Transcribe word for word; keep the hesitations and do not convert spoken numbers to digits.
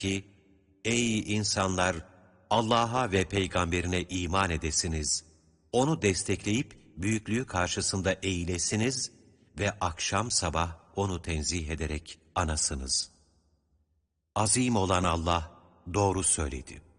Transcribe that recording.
ki, ey insanlar! Allah'a ve peygamberine iman edesiniz, onu destekleyip büyüklüğü karşısında eğilesiniz ve akşam sabah onu tenzih ederek anasınız. Azim olan Allah doğru söyledi.